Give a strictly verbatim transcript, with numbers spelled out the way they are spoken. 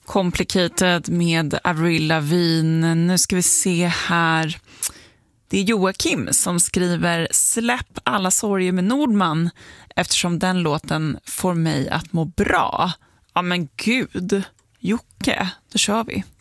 Complicated med Avril Lavigne. Nu ska vi se här. Det är Joakim som skriver Släpp alla sorger med Nordman eftersom den låten får mig att må bra. Ja men gud, Jocke, då kör vi.